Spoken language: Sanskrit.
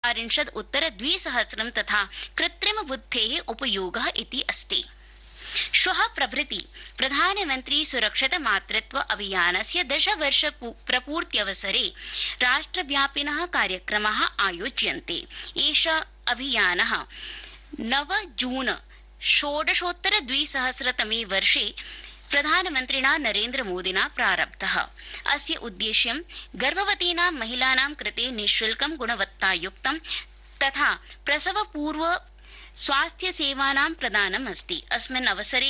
1,40,000 तथा कृत्रिम बुद्धेः उपयोगः इति अस्ति। श्वः प्रभृति प्रधानमन्त्री सुरक्षित मातृत्व अभियानस्य 10 वर्ष प्रपूर्त्यवसरे राष्ट्रव्यापिनः कार्यक्रमाः आयोज्यन्ते। एषः अभियानः 9 जून 2016 वर्षे प्रधानमन्त्रिणा नरेन्द्र मोदिना प्रारब्धः। अस्य उद्देश्यं गर्भवतीनां महिलानां कृते निःशुल्कं गुणवत्तायुक्तं तथा प्रसवपूर्व स्वास्थ्य सेवानां प्रदानम् अस्ति। अस्मिन् अवसरे